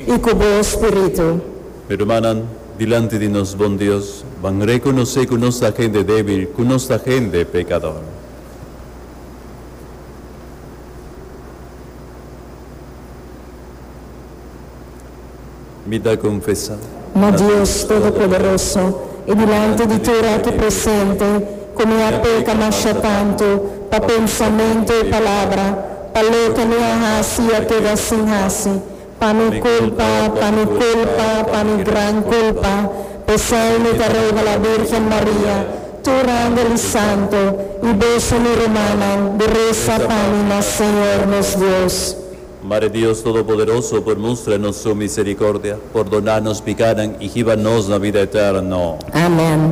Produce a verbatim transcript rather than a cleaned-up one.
y cubo espíritu. Hermanan, delante de nos, buen Dios, van a reconocer que nuestra gente débil, que nuestra gente pecador. Vida confesa. Ma Dios Todopoderoso, e delante di tu reti presente, come a pecam tanto, pa pensamento e palavra, pa lo que me hasi a que sin hasi, pa mi culpa, pa mi culpa, pa mi gran culpa, pesai te rega la Virgen María, tu ángel santo, y beso mi romana, de reza panima, Señor nos Dios. Madre Dios Todopoderoso, por mostrarnos su misericordia, por donarnos picaran y givarnos la vida eterna. Amén.